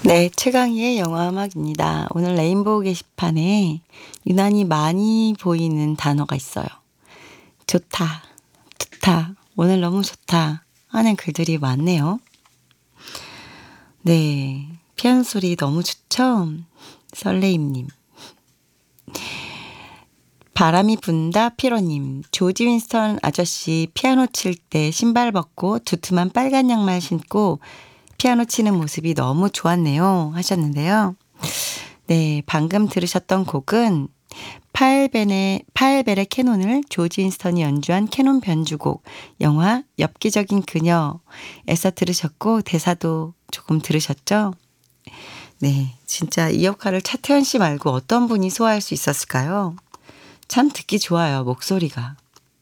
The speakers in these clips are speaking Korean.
네, 최강희의 영화 음악입니다. 오늘 레인보우 게시판에 유난히 많이 보이는 단어가 있어요. 좋다, 좋다, 오늘 너무 좋다 하는 글들이 많네요. 네, 피아노 소리 너무 좋죠? 설레임님. 바람이 분다 피로님. 조지 윈스턴 아저씨 피아노 칠 때 신발 벗고 두툼한 빨간 양말 신고 피아노 치는 모습이 너무 좋았네요 하셨는데요. 네, 방금 들으셨던 곡은 파엘벨의 캐논을 조지 윈스턴이 연주한 캐논 변주곡 영화 엽기적인 그녀에서 들으셨고 대사도 조금 들으셨죠? 네, 진짜 이 역할을 차태현 씨 말고 어떤 분이 소화할 수 있었을까요? 참 듣기 좋아요, 목소리가.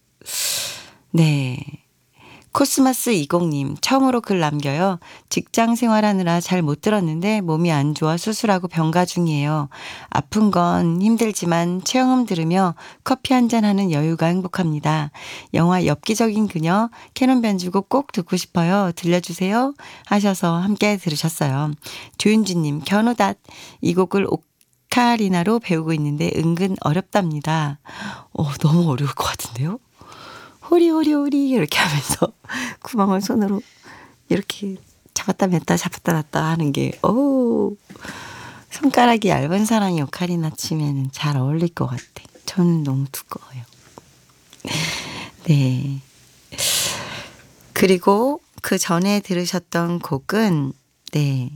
네. 코스마스 20님, 처음으로 글 남겨요. 직장 생활하느라 잘 못 들었는데 몸이 안 좋아 수술하고 병가 중이에요. 아픈 건 힘들지만 체험음 들으며 커피 한잔 하는 여유가 행복합니다. 영화 엽기적인 그녀, 캐논 변주곡 꼭 듣고 싶어요. 들려주세요. 하셔서 함께 들으셨어요. 조윤주님, 견우닷. 이 곡을 오카리나로 배우고 있는데 은근 어렵답니다. 너무 어려울 것 같은데요? 호리호리호리 이렇게 하면서 구멍을 손으로 이렇게 잡았다 맸다 잡았다 놨다 하는 게 손가락이 얇은 사람이 오카리나 치면 잘 어울릴 것 같아. 저는 너무 두꺼워요. 네. 그리고 그 전에 들으셨던 곡은 네.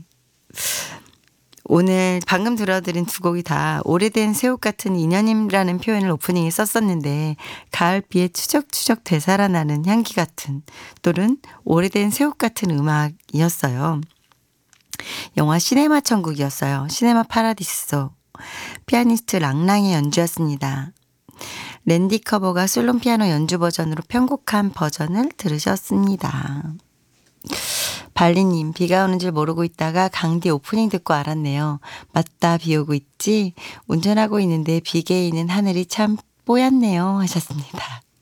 오늘 방금 들어드린 두 곡이 다 오래된 새옷 같은 인연임이라는 표현을 오프닝에 썼었는데 가을비에 추적추적 되살아나는 향기 같은 또는 오래된 새옷 같은 음악이었어요. 영화 시네마 천국이었어요. 시네마 파라디소. 피아니스트 랑랑의 연주였습니다. 랜디 커버가 솔론 피아노 연주 버전으로 편곡한 버전을 들으셨습니다. 발리님, 비가 오는 줄 모르고 있다가 강디 오프닝 듣고 알았네요. 맞다, 비 오고 있지? 운전하고 있는데 비 개이는 하늘이 참 뽀얗네요 하셨습니다.